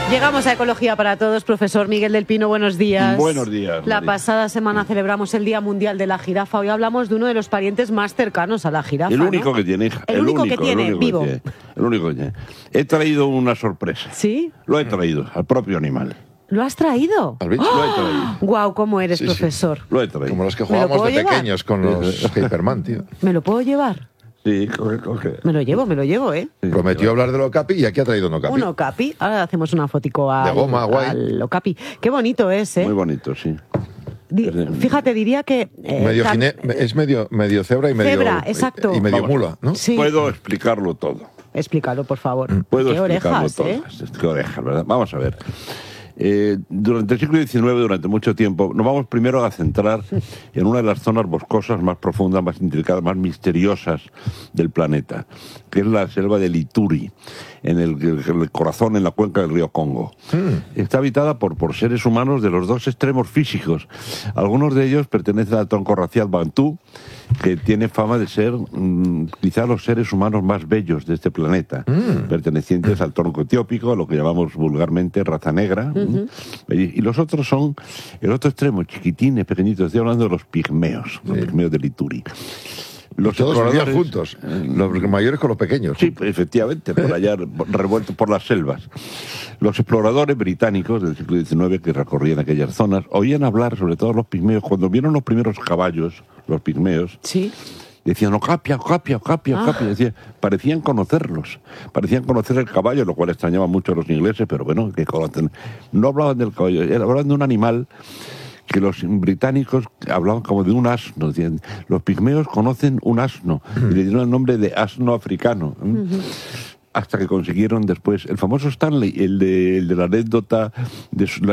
Llegamos a Ecología para Todos. Profesor Miguel del Pino, buenos días. Buenos días, La María. pasada semana celebramos el Día Mundial de la Jirafa. Hoy hablamos de uno de los parientes más cercanos a la jirafa. El único ¿no? que tiene, hija. El único que tiene, vivo. El único que tiene. He traído una sorpresa. ¿Sí? Lo he traído, al propio animal. ¿Lo has traído? ¿Al bicho? Lo he traído. Guau, ¿cómo eres, Sí, sí. profesor? Lo he traído. Como los que ¿Me lo jugábamos puedo de llevar? pequeños con los Hyperman, tío. ¿Me lo puedo llevar? Sí, coge. Me lo llevo, ¿eh? Sí, Prometió hablar del Okapi y aquí ha traído un Okapi. Un okapi. Ahora hacemos una fotico De goma, guay. al okapi. Qué bonito es, ¿eh? Muy bonito, sí. Fíjate, diría que... Es medio cebra y medio... Cebra, exacto. Y medio Vamos. mula, ¿no? Sí. Puedo explicarlo todo. Explícalo, por favor. Puedo Qué explicarlo orejas, todo. ¿eh? Qué orejas, ¿verdad? Vamos a ver. Durante el siglo XIX, durante mucho tiempo, nos vamos primero a centrar en una de las zonas boscosas más profundas, más intricadas, más misteriosas del planeta, que es la selva de Lituri, en el corazón, en la cuenca del río Congo. Está habitada por seres humanos de los dos extremos físicos. Algunos de ellos pertenecen al tronco racial bantú, que tiene fama de ser quizás los seres humanos más bellos de este planeta, pertenecientes al tronco etiópico, lo que llamamos vulgarmente raza negra. Y los otros son el otro extremo, chiquitines, pequeñitos. Estoy hablando de los pigmeos de Lituri. Los Todos vivían exploradores, juntos, los mayores con los pequeños. Sí, efectivamente, por allá revueltos por las selvas. Los exploradores británicos del siglo XIX que recorrían aquellas zonas oían hablar, sobre todo los pigmeos, cuando vieron los primeros caballos, los pigmeos, Sí. decían Ocapia. Decían, parecían conocerlos, parecían conocer el caballo, lo cual extrañaba mucho a los ingleses, pero bueno, que conocen. No hablaban del caballo, hablaban de un animal que los británicos hablaban como de un asno. Decían, los pigmeos conocen un asno, y le dieron el nombre de asno africano. Hasta que consiguieron después el famoso Stanley, el de la anécdota de la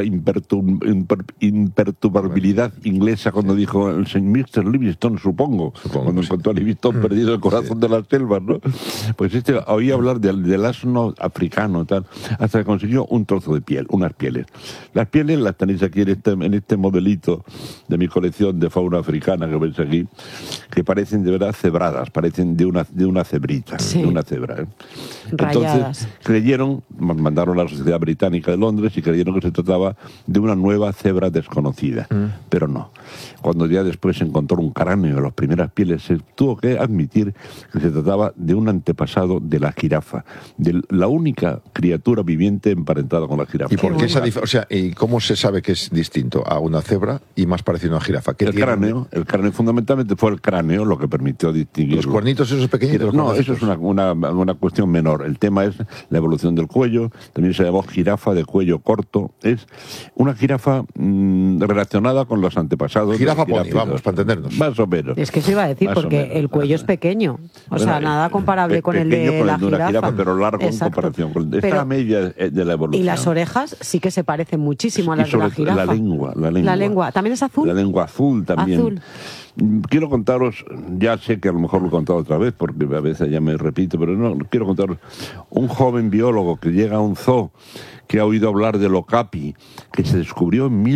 imperturbabilidad inglesa, cuando dijo el señor Mr. Livingstone, supongo, cuando sí. encontró a Livingstone perdido en el corazón de las selvas, ¿no? Pues oía hablar del asno africano, tal, hasta que consiguió un trozo de piel, unas pieles. Las pieles las tenéis aquí en este modelito de mi colección de fauna africana que veis aquí, que parecen de verdad cebradas, parecen de una cebrita, Sí. de una cebra, ¿eh? Rayadas. Entonces mandaron a la Sociedad Británica de Londres y creyeron que se trataba de una nueva cebra desconocida, pero no. Cuando ya después se encontró un cráneo en las primeras pieles, se tuvo que admitir que se trataba de un antepasado de la jirafa, de la única criatura viviente emparentada con la jirafa. ¿Y por qué bueno. o sea, y cómo se sabe que es distinto a una cebra y más parecido a una jirafa? ¿Qué El tiene? cráneo fundamentalmente fue el cráneo lo que permitió distinguir. ¿Los cuernitos esos pequeñitos? No, eso es una cuestión menor. El tema es la evolución del cuello. También se llamó jirafa de cuello corto. Es una jirafa relacionada con los antepasados. Jirafa de los pony, vamos, para entendernos. Más o menos. Es que se iba a decir, Más o porque menos, el cuello más es o menos. pequeño. O sea, Bueno, nada comparable con el pequeño de con la el de una jirafa, pero largo Exacto. en comparación con está Pero- a media de la evolución. Y las orejas sí que se parecen muchísimo a Y las de la sobre todo jirafa. la lengua. ¿También es azul? La lengua azul también. Azul. Quiero contaros, ya sé que a lo mejor lo he contado otra vez, porque a veces ya me repito, pero no, quiero contaros, un joven biólogo que llega a un zoo, que ha oído hablar del okapi, que se descubrió en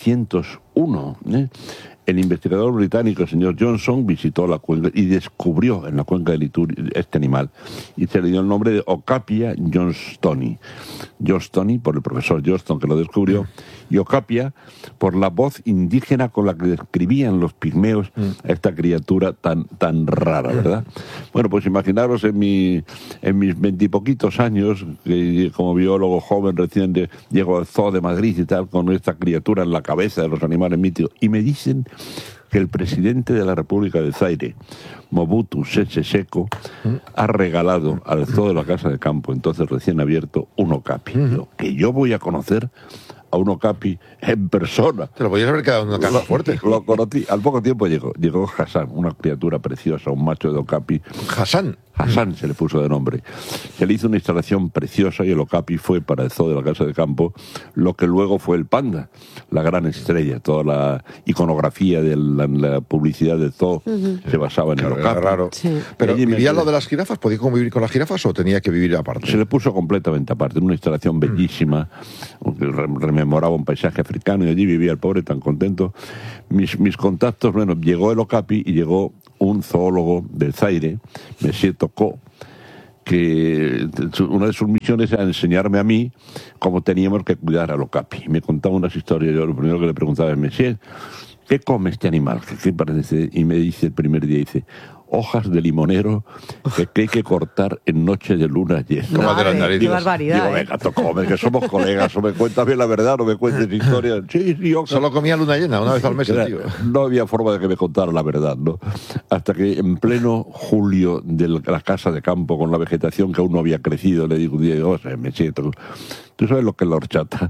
1901, ¿eh? El investigador británico, el señor Johnson, visitó la cuenca y descubrió en la cuenca de Lituri este animal. Y se le dio el nombre de Okapia johnstoni. Johnstoni por el profesor Johnston, que lo descubrió, y Okapia por la voz indígena con la que describían los pigmeos a esta criatura tan rara, ¿verdad? Bueno, pues imaginaros en mis 20 y poquitos años, que como biólogo joven recién llego al Zoo de Madrid y tal, con esta criatura en la cabeza de los animales míticos, y me dicen que el presidente de la República de Zaire, Mobutu Sese Seko, ha regalado al Zoo de la Casa de Campo, entonces recién abierto, un okapi. Que yo voy a conocer a un okapi en persona. Te lo podías haber quedado en una caja fuerte. Lo conocí. Al poco tiempo llegó Hassan, una criatura preciosa, un macho de okapi. Hassan. Hassan se le puso de nombre. Se le hizo una instalación preciosa y el okapi fue para el Zoo de la Casa de Campo lo que luego fue el panda, la gran estrella. Toda la iconografía de la publicidad del zoo se basaba en Claro, el era okapi. raro. Sí. Pero Allí me ¿vivía quedé. lo de las jirafas? ¿Podía convivir con las jirafas o tenía que vivir aparte? Se le puso completamente aparte, en una instalación bellísima, que rememoraba un paisaje africano, y allí vivía el pobre tan contento. Mis contactos, bueno, llegó el okapi y llegó un zoólogo del Zaire, Monsieur Tocó, que una de sus misiones era enseñarme a mí cómo teníamos que cuidar al okapi. Me contaba unas historias. Yo lo primero que le preguntaba es: Monsieur, ¿qué come este animal? ¿Qué parece? Y me dice el primer día, dice: hojas de limonero que hay que cortar en noche de luna llena. Qué barbaridad. Digo, venga, come, que somos colegas, o me cuentas bien la verdad, o me cuentes historias. Sí, hojas. Solo comía luna llena, una vez al mes, tío. No había forma de que me contara la verdad, ¿no? Hasta que en pleno julio de la casa de campo, con la vegetación que aún no había crecido, le digo un día: me siento... ¿Tú sabes lo que es la horchata?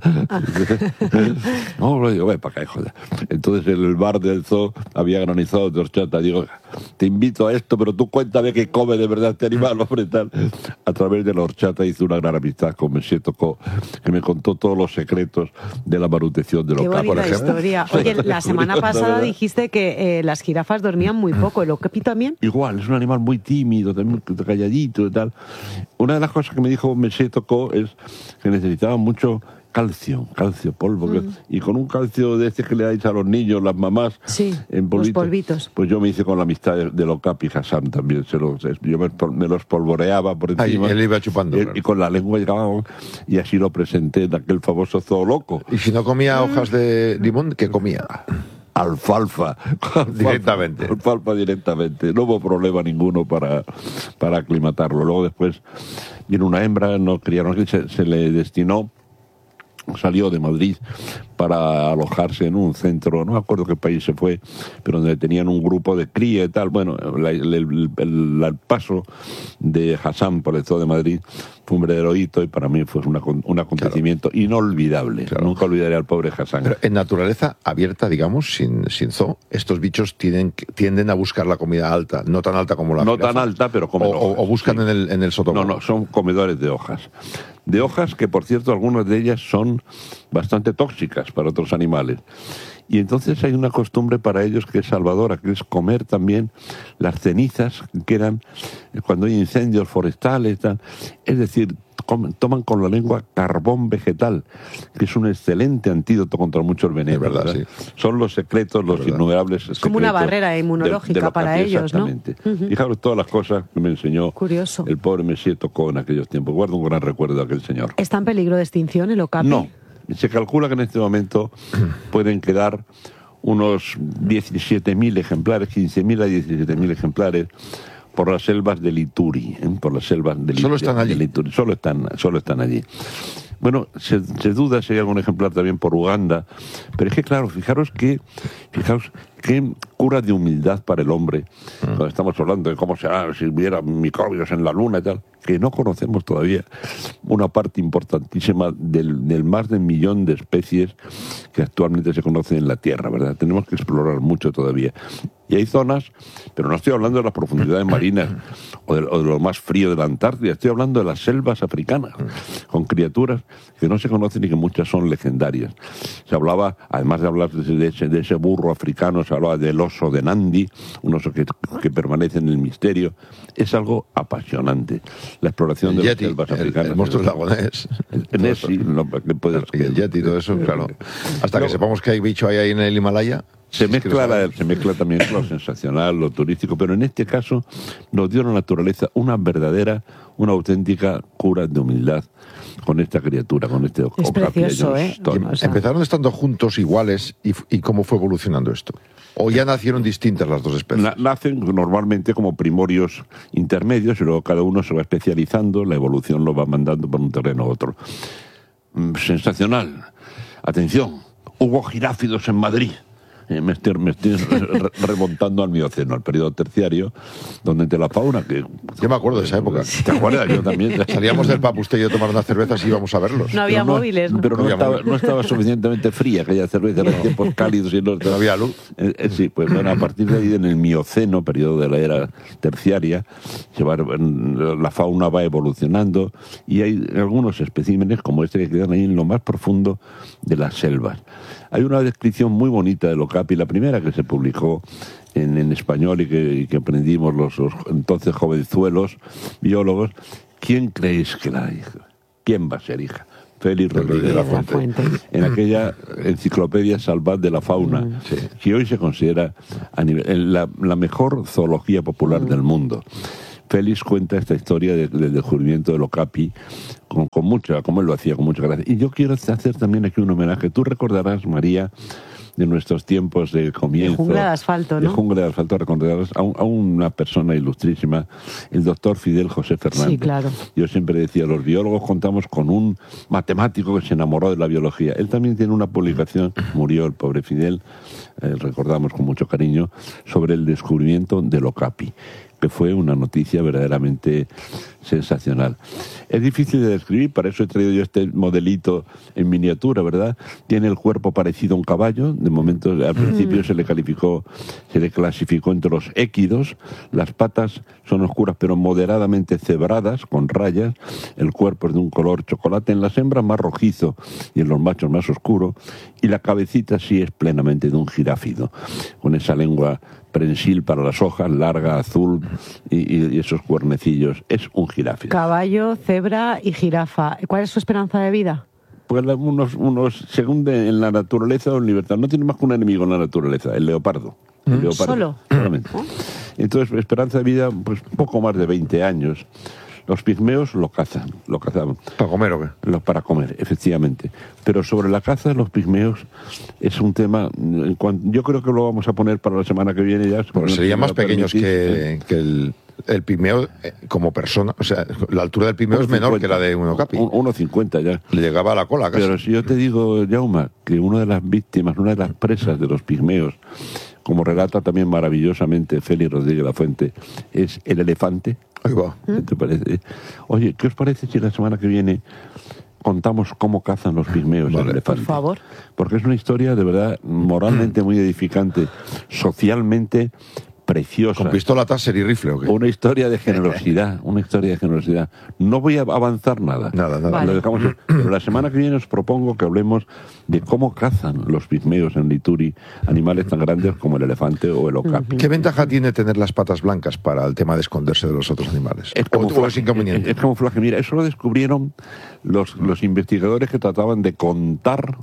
No, lo digo, ven para acá, joder. Entonces en el bar del zoo había granizados de horchata. Digo, te invito a esto, pero tú cuéntame qué come de verdad este animal, hombre, tal. A través de la horchata hice una gran amistad con Monsieur Tocó, que me contó todos los secretos de la manutención de los capos. Qué bonita historia. Oye, la semana pasada dijiste que las jirafas dormían muy poco. ¿El okapi también? Igual, es un animal muy tímido, también calladito y tal. Una de las cosas que me dijo Monsieur Tocó es que necesitaba mucho calcio, polvo. Y con un calcio de este que le dais a los niños, las mamás, sí, en los polvitos. Pues yo me hice con la amistad del okapi Hassan también. Yo me los polvoreaba por encima. Él iba chupando. Y con la lengua llegaba, y así lo presenté en aquel famoso zoo loco. Y si no comía hojas de limón, ¿qué comía? Alfalfa directamente. Alfalfa directamente. No hubo problema ninguno para aclimatarlo. Luego después vino una hembra, no criaron, se le destinó, salió de Madrid para alojarse en un centro, no me acuerdo qué país se fue, pero donde tenían un grupo de cría y tal. Bueno, el paso de Hassan por el Zoo de Madrid fue un verdadero hito, y para mí fue un acontecimiento inolvidable. Claro. Nunca olvidaré al pobre Hassan. Pero en naturaleza abierta, digamos, sin zoo, estos bichos tienden a buscar la comida alta, no tan alta como la no jirafa. Tan alta, pero comen hojas, o buscan sí. en el sotobosque. No, son comedores de hojas. De hojas que, por cierto, algunas de ellas son bastante tóxicas para otros animales. Y entonces hay una costumbre para ellos que es salvadora, que es comer también las cenizas que quedan cuando hay incendios forestales, tal. Es decir, toman con la lengua carbón vegetal, que es un excelente antídoto contra muchos venenos. Es verdad, ¿verdad? Sí. Son los secretos, los innumerables secretos. Es como una barrera inmunológica para ellos, ¿no? Fijaros todas las cosas que me enseñó Curioso. El pobre Monsieur Tocó en aquellos tiempos. Guardo un gran recuerdo de aquel señor. ¿Está en peligro de extinción el okapi? No. Se calcula que en este momento pueden quedar unos 17.000 ejemplares, 15.000 a 17.000 ejemplares, por las selvas de Lituri, por las selvas de Solo están allí. Lituri. Solo están allí. Bueno, se duda si hay algún ejemplar también por Uganda, pero es que claro, fijaros qué cura de humildad para el hombre, cuando estamos hablando de cómo será si hubiera microbios en la luna y tal, que no conocemos todavía una parte importantísima del más de 1 millón de especies que actualmente se conocen en la Tierra, ¿verdad? Tenemos que explorar mucho todavía. Y hay zonas, pero no estoy hablando de las profundidades marinas o de lo más frío de la Antártida, estoy hablando de las selvas africanas, con criaturas que no se conocen y que muchas son legendarias. Se hablaba, además de hablar de ese burro africano, se hablaba del oso de Nandi, un oso que permanece en el misterio. Es algo apasionante. La exploración de las selvas africanas. El monstruo lagonés. El yeti, todo eso, claro. Hasta que sepamos que hay bicho ahí en el Himalaya. Se mezcla también lo sensacional, lo turístico, pero en este caso nos dio la naturaleza una auténtica cura de humildad con esta criatura, con este okapi. Es precioso, ¿Empezaron estando juntos, iguales, y cómo fue evolucionando esto? ¿O ya nacieron distintas las dos especies? Nacen normalmente como primorios intermedios y luego cada uno se va especializando, la evolución lo va mandando por un terreno a otro. Sensacional. Atención, hubo giráfidos en Madrid. Me estoy remontando al Mioceno, al periodo terciario, donde entre la fauna que... Yo me acuerdo de esa época. ¿Te acuerdas? Yo también. Salíamos del Papusté y yo a tomar unas cervezas y íbamos a verlos. No había móviles, ¿no? Pero no estaba suficientemente fría aquella cerveza, eran tiempos cálidos y no había luz. Sí, pues bueno, a partir de ahí, en el Mioceno, periodo de la era terciaria, la fauna va evolucionando y hay algunos especímenes como este que quedan ahí en lo más profundo de las selvas. Hay una descripción muy bonita del okapi, la primera que se publicó en español y que aprendimos los entonces jovenzuelos biólogos. ¿Quién creéis que la hija? ¿Quién va a ser hija? Félix Rodríguez de la Fuente. En aquella enciclopedia salvat de la fauna, que hoy se considera la mejor zoología popular del mundo. Félix cuenta esta historia del descubrimiento del Okapi con mucha, como él lo hacía, con mucha gracia. Y yo quiero hacer también aquí un homenaje. Tú recordarás, María, de nuestros tiempos de comienzo. De Jungla de Asfalto, ¿no? De Jungla de Asfalto, recordarás a una persona ilustrísima, el doctor Fidel José Fernández. Sí, claro. Yo siempre decía, los biólogos contamos con un matemático que se enamoró de la biología. Él también tiene una publicación, murió el pobre Fidel, recordamos con mucho cariño, sobre el descubrimiento del Okapi, que fue una noticia verdaderamente sensacional. Es difícil de describir, para eso he traído yo este modelito en miniatura, ¿verdad? Tiene el cuerpo parecido a un caballo, de momento al principio se le clasificó entre los équidos, las patas son oscuras pero moderadamente cebradas, con rayas, el cuerpo es de un color chocolate, en las hembras más rojizo y en los machos más oscuro, y la cabecita sí es plenamente de un giráfido, con esa lengua prensil para las hojas, larga, azul, y esos cuernecillos. Es un giráfido. Caballo, cebra y jirafa. ¿Cuál es su esperanza de vida? Pues unos según en la naturaleza o en libertad. No tiene más que un enemigo en la naturaleza, el leopardo. El leopardo ¿Solo? Solamente. Entonces, esperanza de vida, pues poco más de 20 años. Los pigmeos lo cazaban. ¿Para comer o qué? Para comer, efectivamente. Pero sobre la caza de los pigmeos es un tema, yo creo que lo vamos a poner para la semana que viene ya. Bueno, serían más pequeños que el pigmeo como persona. O sea, la altura del pigmeo es menor que la de un okapi. 1,50 ya. Le llegaba a la cola casi. Pero si yo te digo, Jaume, que una de las víctimas, una de las presas de los pigmeos, como relata también maravillosamente Félix Rodríguez Lafuente, es el elefante. Ahí va. ¿Qué te parece? Oye, ¿qué os parece si la semana que viene contamos cómo cazan los pigmeos el elefante? Por favor. Porque es una historia de verdad moralmente muy edificante, socialmente preciosa. ¿Con pistola taser y rifle o qué? Una historia de generosidad, una historia de generosidad. No voy a avanzar nada. Nada. Vale. Lo dejamos, pero la semana que viene os propongo que hablemos de cómo cazan los pigmeos en Lituri animales tan grandes como el elefante o el okapi. ¿Qué ventaja tiene tener las patas blancas para el tema de esconderse de los otros animales? Es camuflaje. Inconveniente. Es camuflaje. Mira, eso lo descubrieron los investigadores que trataban de contar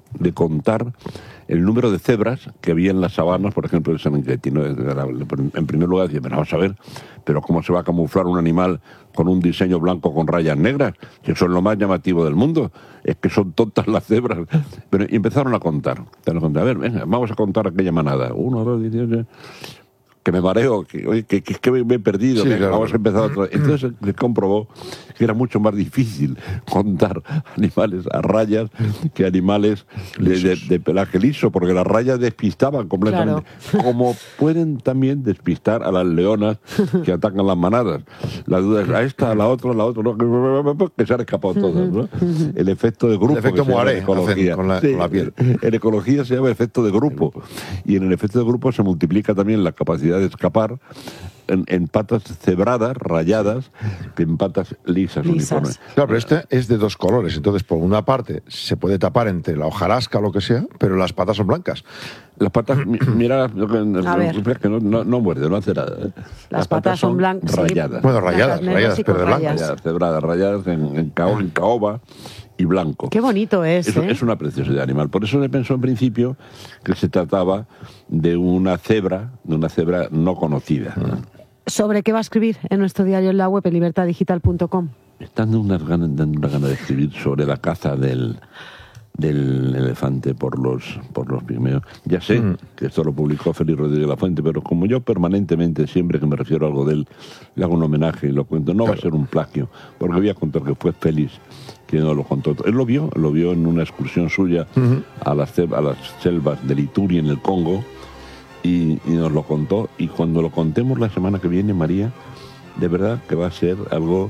el número de cebras que había en las sabanas, por ejemplo, en Serengeti, ¿no? En primer lugar, decían, pero vamos a ver, pero ¿cómo se va a camuflar un animal con un diseño blanco con rayas negras? Que eso es lo más llamativo del mundo. Es que son tontas las cebras. Pero y empezaron a contar. A ver, venga, vamos a contar aquella manada. 1, 2, 18... que me mareo, que me he perdido, Sí, venga, claro. vamos a empezar otra vez. Entonces se comprobó que era mucho más difícil contar animales a rayas que animales de pelaje liso, porque las rayas despistaban completamente. Claro. Como pueden también despistar a las leonas que atacan las manadas. La duda es a esta, a la otra, ¿no? Que se han escapado todas, ¿no? El efecto de grupo. El efecto que se llama Moiré en ecología. con la piel. En ecología se llama efecto de grupo. Y en el efecto de grupo se multiplica también la capacidad de escapar en patas cebradas, rayadas, que en patas lisas. Uniformes. Claro, pero este es de dos colores. Entonces, por una parte, se puede tapar entre la hojarasca o lo que sea, pero las patas son blancas. Las patas, mira, que no muerde, no hace nada. Las patas son blancas. Rayadas. Bueno, Blancas, negras rayadas, y pero con de blancas. rayas. Rayadas, cebradas, rayadas en caoba y blanco. Qué bonito es, ¿eh? Es una preciosidad de animal. Por eso se pensó en principio que se trataba de una cebra no conocida. ¿Sobre qué va a escribir en nuestro diario en la web, en libertadigital.com? Están dando unas ganas de escribir sobre la caza del elefante por los pigmeos. Ya sé que esto lo publicó Félix Rodríguez Lafuente, pero como yo permanentemente, siempre que me refiero a algo de él, le hago un homenaje y lo cuento, no va a ser un plagio, porque voy a contar que fue Félix quien nos lo contó. Él lo vio en una excursión suya a las selvas de Lituri en el Congo, y nos lo contó, y cuando lo contemos la semana que viene, María, de verdad que va a ser algo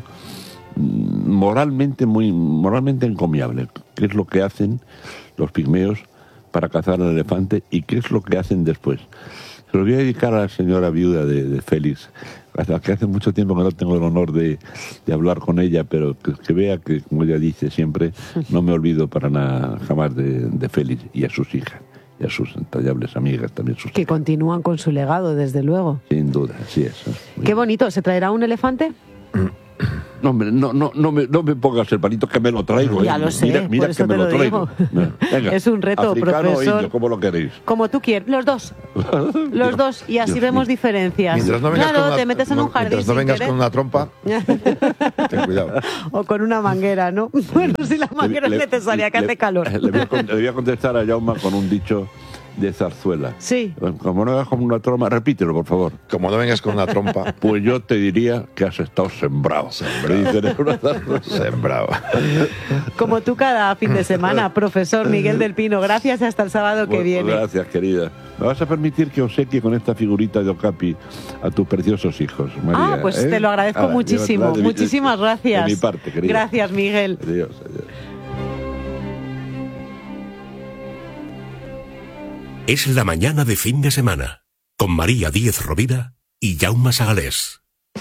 moralmente encomiable. ¿Qué es lo que hacen los pigmeos para cazar al elefante y qué es lo que hacen después? Se lo voy a dedicar a la señora viuda de Félix, hasta que hace mucho tiempo que no tengo el honor de hablar con ella, pero que vea que, como ella dice siempre, no me olvido para nada jamás de Félix y a sus hijas y a sus entrañables amigas también. Que continúan con su legado, desde luego. Sin duda, así es. Qué bonito. ¿Se traerá un elefante? No me pongas el palito que me lo traigo. Ya lo sé, Mira por eso que me te lo traigo. Venga, es un reto, africano profesor. o indio, ¿cómo lo queréis? Como tú quieres, los dos. Los dos, y así Dios vemos mío. diferencias. Mientras no vengas Claro, con una, te metes en un jardín mientras no sin vengas querer. con una trompa, ten cuidado. O con una manguera, ¿no? Bueno, si la manguera es necesaria, que hace calor. Le voy a contestar a Jaume con un dicho de Zarzuela. Sí. Como no hagas como una troma, repítelo, por favor. Como no vengas con una trompa, Pues yo te diría que has estado sembrado. Le dicen en una zarzuela. sembrado. Como tú cada fin de semana, profesor Miguel del Pino. Gracias, hasta el sábado que Bueno, viene. Gracias, querida. ¿Me vas a permitir que obsequie con esta figurita de Okapi a tus preciosos hijos, María? Pues te lo agradezco muchísimo. llévatela Muchísimas gracias. De mi parte, querida. Gracias, Miguel. Adiós, adiós. Es la mañana de fin de semana, con María Díez Rovira y Jaume Sagalés.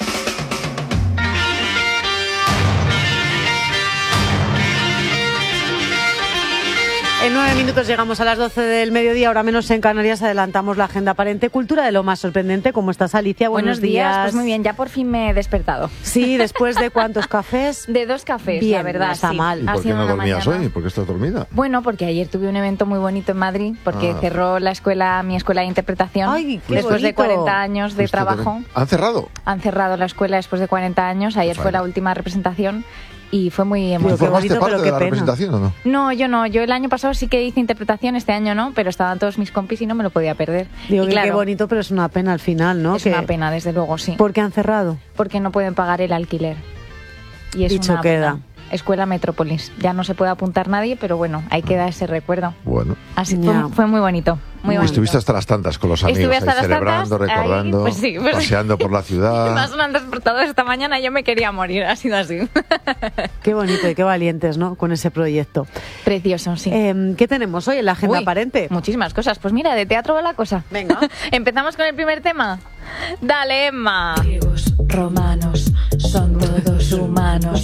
En 9 minutos llegamos a las 12 del mediodía, ahora menos en Canarias. Adelantamos la agenda aparente. Cultura de lo más sorprendente. ¿Cómo estás, Alicia? Buenos días. Pues muy bien, ya por fin me he despertado. Sí, después de ¿cuántos cafés? De 2 cafés, Bien, la verdad. no está sí. mal. ¿Y Ha por qué sido no una dormías mañana- hoy? ¿Por qué estás dormida? Bueno, porque ayer tuve un evento muy bonito en Madrid, porque cerró la escuela, mi escuela de interpretación. Ay, qué después de bonito. 40 años de Fuiste trabajo. también. ¿Han cerrado? Han cerrado la escuela después de 40 años. Ayer fue la última representación y fue muy Pero ¿Tú qué emocionante. formaste bonito, parte pero de qué la pena. representación o no? No, yo no. Yo el año pasado sí que hice interpretación, este año no, pero estaban todos mis compis y no me lo podía perder. Digo y que claro, qué bonito, pero es una pena al final, ¿no? es una pena, desde luego, sí. ¿Por qué han cerrado? Porque no pueden pagar el alquiler. Y es Dicho una queda. pena. Escuela Metrópolis. Ya no se puede apuntar nadie, pero bueno, ahí queda ese recuerdo. Bueno. Así Ya. fue muy bonito. Muy Y bonito. estuviste hasta las tantas con los amigos, Estuve hasta ahí las celebrando, tantas, ahí, recordando, pues sí, pues- paseando por la ciudad. Más un despertador esta mañana, yo me quería morir. Ha sido así. Qué bonito y qué valientes, ¿no? Con ese proyecto. Precioso, sí. ¿Qué tenemos hoy en la agenda Uy, aparente? Muchísimas cosas. Pues mira, de teatro va la cosa. Venga. Empezamos con el primer tema. Dale, Emma. Griegos, romanos, son todos humanos.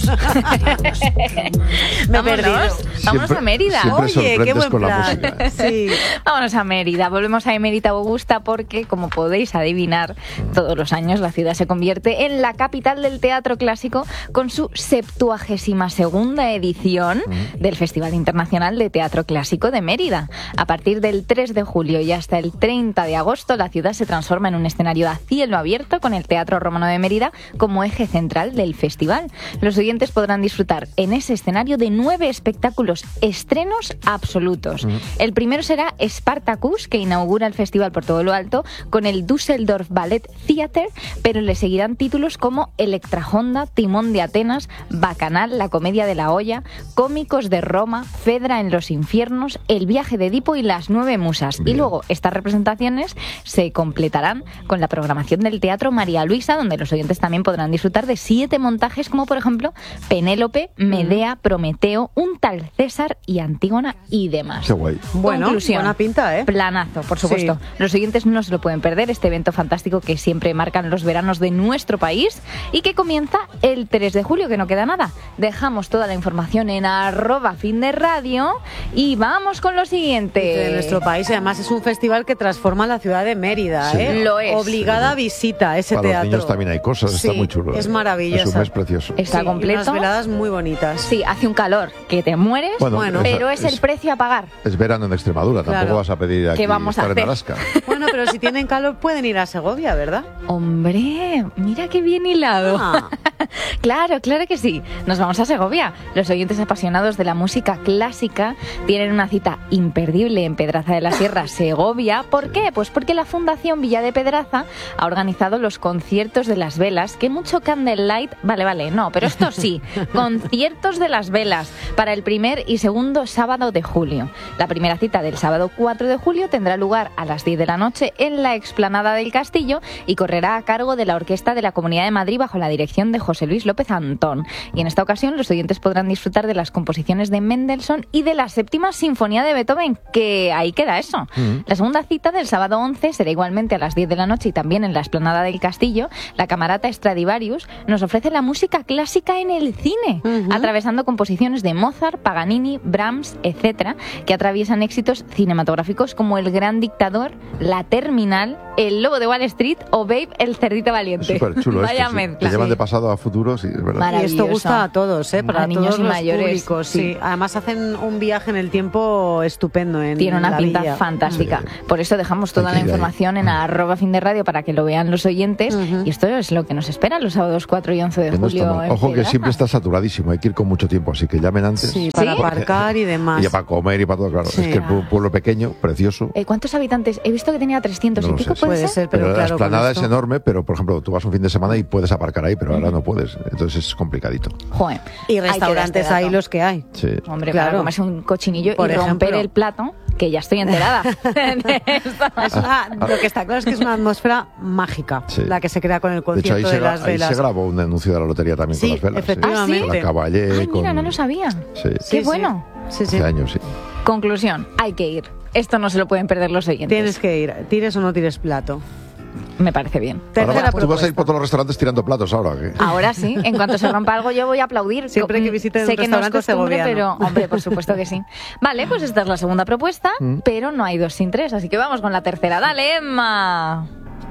Me he perdido. Vámonos a Mérida. Siempre Oye, sorprendes qué buen con la plan. música. Sí. Vámonos a Mérida. Volvemos a Emérita Augusta porque, como podéis adivinar, todos los años la ciudad se convierte en la capital del teatro clásico con su 72ª edición del Festival Internacional de Teatro Clásico de Mérida. A partir del 3 de julio y hasta el 30 de agosto, la ciudad se transforma en un escenario a cielo abierto con el Teatro Romano de Mérida como eje central del festival. Los oyentes podrán disfrutar en ese escenario de 9 espectáculos estrenos absolutos. El primero será Spartacus, que inaugura el festival por todo lo alto con el Düsseldorf Ballet Theater, pero le seguirán títulos como Electra Honda, Timón de Atenas, Bacanal, La Comedia de la Olla, Cómicos de Roma, Fedra en los Infiernos, El Viaje de Edipo y Las 9 Musas. Bien. Y luego estas representaciones se completarán con la programación del Teatro María Luisa, donde los oyentes también podrán disfrutar de 7 montajes como por ejemplo Penélope, Medea, Prometeo, Un tal César y Antígona y demás. Qué guay. Bueno, Conclusión. buena pinta, ¿eh? Planazo, por supuesto. Sí. Los oyentes no se lo pueden perder, este evento fantástico que siempre marcan los veranos de nuestro país y que comienza el 3 de julio, que no queda nada. Dejamos toda la información en @finderradio y vamos con lo siguiente. De nuestro país, y además es un festival que transforma la ciudad de Mérida, Sí. ¿eh? Lo es. Obligada visita ese Para teatro. los niños también hay cosas, está Sí, muy chulo. es Es maravilloso. un mes precioso. Está Sí, y completo. unas veladas muy bonitas. Sí, hace un calor que te mueres, Bueno, pero es el precio a pagar. Es verano en Extremadura, Claro. tampoco vas a pedir aquí ¿Qué vamos a estar en hacer? Alaska. Bueno, pero si tienen calor pueden ir a Segovia, ¿verdad? Hombre, mira qué bien hilado. Ah. Claro, claro que sí. Nos vamos a Segovia. Los oyentes apasionados de la música clásica tienen una cita imperdible en Pedraza de la Sierra, Segovia. ¿Por qué? Pues porque la Fundación Villa de Pedraza ha organizado los conciertos de las velas, que mucho Candlelight, vale, no, pero esto sí, conciertos de las velas para el primer y segundo sábado de julio. La primera cita del sábado 4 de julio tendrá lugar a las 10 de la noche en la explanada del Castillo y correrá a cargo de la Orquesta de la Comunidad de Madrid bajo la dirección de José Luis López Antón. Y en esta ocasión los oyentes podrán disfrutar de las composiciones de Mendelssohn y de la séptima sinfonía de Beethoven, que ahí queda eso. La segunda cita del sábado 11 será igualmente a las 10 de la noche y también en la explanada del Castillo. La Camerata Stradivarius nos ofrece la música clásica en el cine, atravesando composiciones de Mozart, Paganini, Paganini, Brahms, etcétera, que atraviesan éxitos cinematográficos como El Gran Dictador, La Terminal, El Lobo de Wall Street o Babe, el cerdito valiente. Es súper chulo Vaya esto, mezcla. que llevan de pasado a futuro, sí, es verdad. Y Maravilloso. esto gusta a todos, para A niños todos y los mayores, públicos. Sí. sí. Además hacen un viaje en el tiempo estupendo. Tiene una la pinta villa. fantástica. Sí. Por eso dejamos toda Hay la que ir ahí. información en @finderradio para que lo vean los oyentes. Y esto es lo que nos espera los sábados 4 y 11 de Que no está julio. mal. en Ojo que Pedraza. siempre está saturadísimo, hay que ir con mucho tiempo, así que llamen antes. Sí, para ¿Sí? aparcar y demás. Y para comer y para todo, claro. Sí. Es que el pueblo pequeño, precioso. ¿Cuántos habitantes? He visto que tenía 300 No y lo pico, sé. ¿puede Puede ser? ser, pero Pero la claro, con explanada es esto- enorme, pero por ejemplo, tú vas un fin de semana y puedes aparcar ahí, pero ahora no puedes. Entonces es complicadito. Joder. Y Hay que dar restaurantes este hay dato. los que hay. Sí. Hombre, Claro. para comerse un cochinillo Por y romper ejemplo. el plato, que ya estoy enterada. de esto. Lo que está claro es que es una atmósfera mágica, Sí. la que se crea con el De hecho, concierto de las ahí velas. se grabó un anuncio de la lotería también Sí, con las velas. efectivamente. Con la Caballé, Ay, mira, con... no lo sabía. Sí, Qué bueno. Sí, sí. hace años, sí. Conclusión, hay que ir. Esto no se lo pueden perder los oyentes. Tienes que ir, tires o no tires plato. Me parece bien. Tercera Ahora, tú vas a ir propuesta. por todos los restaurantes tirando platos ahora. ¿Qué? Ahora sí, en cuanto se rompa algo yo voy a aplaudir. Siempre que visiten sé un que no es restaurante costumbre, pero segoviano. hombre, por supuesto que sí. Vale, pues esta es la segunda propuesta, pero no hay 2 sin 3, así que vamos con la tercera. Dale, Emma.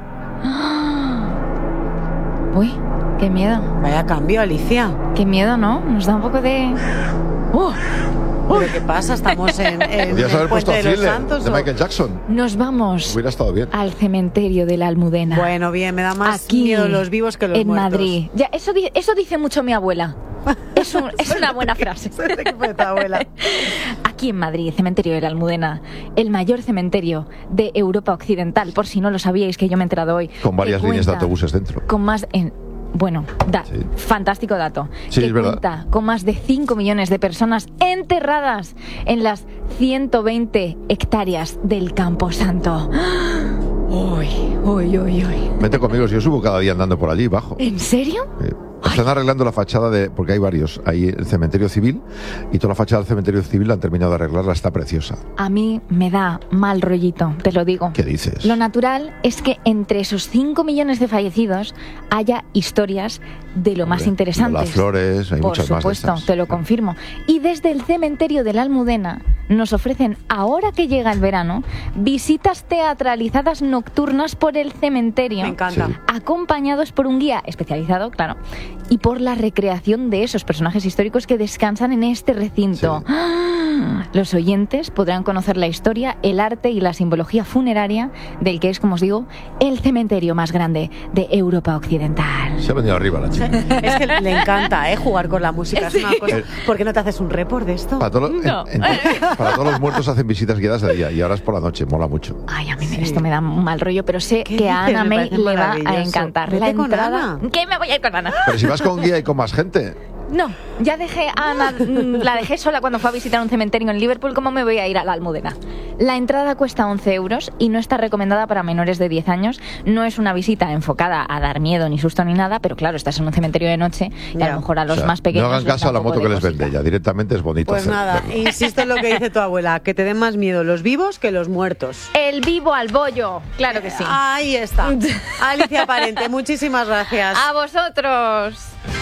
Uy, qué miedo. Vaya cambio, Alicia. Qué miedo, ¿no? Nos da un poco de... ¿Pero qué pasa? ¿Estamos en Podrías el haber puesto Puente de los Thriller Santos? de o- Michael Jackson. Nos vamos Hubiera estado bien. al cementerio de la Almudena. Bueno, bien, me da más Aquí, miedo los vivos que los en muertos. Madrid. Ya, eso dice mucho mi abuela. Es una buena frase. Soy de equipo de tu abuela. Aquí en Madrid, cementerio de la Almudena, el mayor cementerio de Europa Occidental, por si no lo sabíais, que yo me he enterado hoy. Con varias que líneas de cuenta autobuses dentro. Con más... Sí. fantástico dato. Sí, que es verdad. cuenta con más de 5 millones de personas enterradas en las 120 hectáreas del Camposanto. Uy, uy, uy, uy. Vete conmigo, si yo subo cada día andando por allí, bajo. ¿En serio? Están arreglando la fachada porque hay varios. Hay el cementerio civil y toda la fachada del cementerio civil la han terminado de arreglarla, está preciosa. A mí me da mal rollito, te lo digo. ¿Qué dices? Lo natural es que entre esos 5 millones de fallecidos haya historias de lo más Hombre, interesantes. Lola Flores, hay Por muchas más de supuesto, estas. te lo confirmo. Y desde el cementerio de la Almudena nos ofrecen, ahora que llega el verano, visitas teatralizadas nocturnas por el cementerio. Me encanta. Sí. Acompañados por un guía especializado, claro, y por la recreación de esos personajes históricos que descansan en este recinto. Sí. ¡Ah! Los oyentes podrán conocer la historia, el arte y la simbología funeraria del que es, como os digo, el cementerio más grande de Europa Occidental. Se ha venido arriba la chica. Es que le encanta, jugar con la música. Es una cosa. ¿Por qué no te haces un report de esto? Para, No. para todos los muertos hacen visitas guiadas de día y ahora es por la noche, mola mucho. Ay, a mí esto me da un mal rollo, pero sé ¿Qué que a dices? Ana Me May parece le va a maravilloso. encantar. Vete La con entrada... Ana. ¿Qué me voy a ir con Ana? Pero si vas con guía y con más gente. No, ya dejé a Ana, la dejé sola cuando fue a visitar un cementerio en Liverpool. ¿Cómo me voy a ir a la Almudena? La entrada cuesta 11 euros y no está recomendada para menores de 10 años. No es una visita enfocada a dar miedo, ni susto, ni nada, pero claro, estás en un cementerio de noche y a Ya. lo mejor a los O sea, más pequeños... no hagan les caso da a la un poco moto que de les vende, cosita. ya directamente es bonito. Pues nada, verlo. insisto en lo que dice tu abuela, que te den más miedo los vivos que los muertos. El vivo al bollo, claro que sí. Ahí está. Alicia Parente, muchísimas gracias. A vosotros.